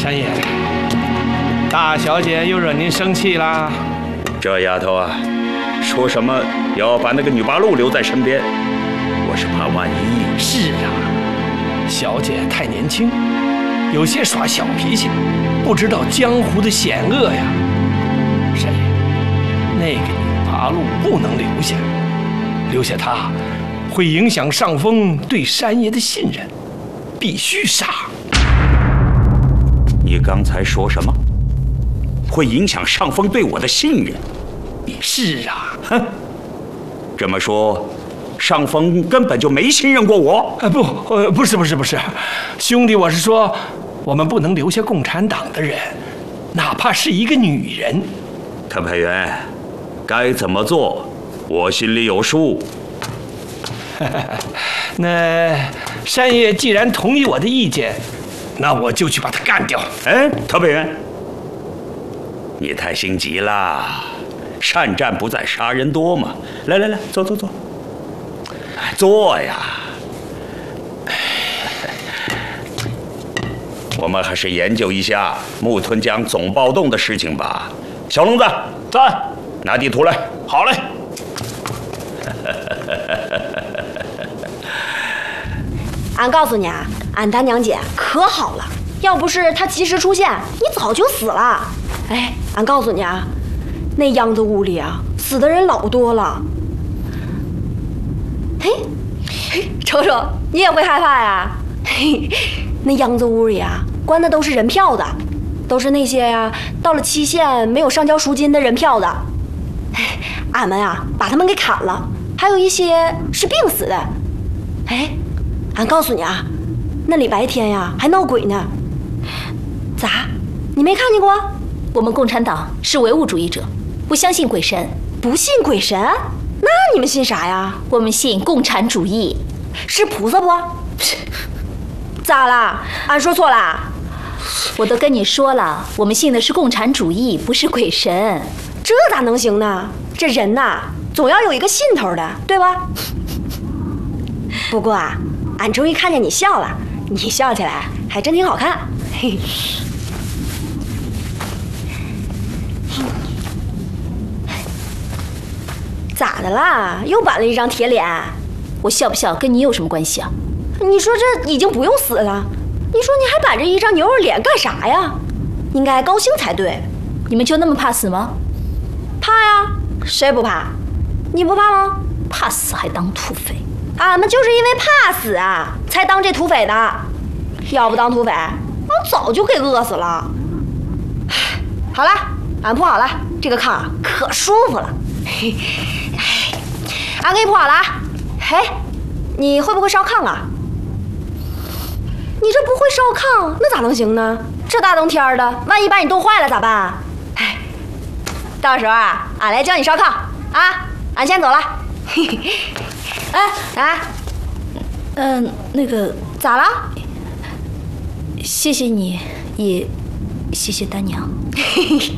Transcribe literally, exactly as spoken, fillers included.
山爷，大小姐又惹您生气啦？ 这丫头啊，说什么要把那个女八路留在身边，我是怕万一。 是啊，小姐太年轻，有些耍小脾气，不知道江湖的险恶呀。山爷，那个女八路不能留下，留下她会影响上峰对山爷的信任，必须杀。 你刚才说什么？会影响上峰对我的信任？ 是啊， 哼，这么说，上峰根本就没信任过我？ 啊不，呃，不是不是不是，兄弟，我是说，我们不能留下共产党的人，哪怕是一个女人。 特派员，该怎么做，我心里有数。 那山爷既然同意我的意见，那我就去把他干掉。 哎，特派员，你太心急了，善战不在杀人多嘛。来来来，坐坐坐，坐呀。我们还是研究一下木屯江总暴动的事情吧。小聋子， 在， 拿地图来。 好嘞。 俺告诉你啊，俺大娘姐可好了，要不是她及时出现，你早就死了。哎，俺告诉你啊，那秧子屋里啊，死的人老多了。嘿，嘿，瞅瞅，你也会害怕呀？嘿，那秧子屋里啊，关的都是人票的，都是那些呀、啊、到了期限没有上交赎金的人票的。俺们啊，把他们给砍了，还有一些是病死的。哎。俺告诉你啊，那里白天呀还闹鬼呢。咋？你没看见过？ 我们共产党是唯物主义者，不相信鬼神。 不信鬼神？那你们信啥呀？ 我们信共产主义。 是菩萨不？咋啦？俺说错啦？ 我都跟你说了，我们信的是共产主义，不是鬼神。 这咋能行呢？这人呐，总要有一个信头的，对吧？不过啊，俺终于看见你笑了，你笑起来还真挺好看。嘿，咋的啦？又板了一张铁脸？ 我笑不笑跟你有什么关系啊？ 你说这已经不用死了，你说你还板着一张牛肉脸干啥呀？应该高兴才对。 你们就那么怕死吗？ 怕呀，谁不怕？你不怕吗？ 怕死还当土匪？ 俺们就是因为怕死啊，才当这土匪的。要不当土匪，俺早就给饿死了。好了，俺铺好了，这个炕可舒服了。嘿，哎，俺给你铺好了啊。嘿，你会不会烧炕啊？你这不会烧炕，那咋能行呢？这大冬天的，万一把你冻坏了咋办？哎，到时候啊，俺来教你烧炕啊。俺先走了。嘿嘿。哎啊， 嗯、呃，那个咋了？ 谢谢你，也谢谢大娘。